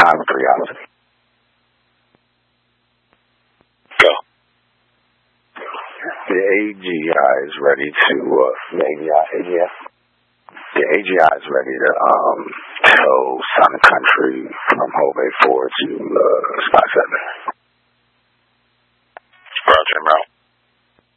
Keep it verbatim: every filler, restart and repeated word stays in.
time for three hours. Go. The A G I is ready to, uh, the A G I, A G I? The A G I is ready to, um, tow Sun Country from Hove four to, uh, Spot seven. Roger, bro.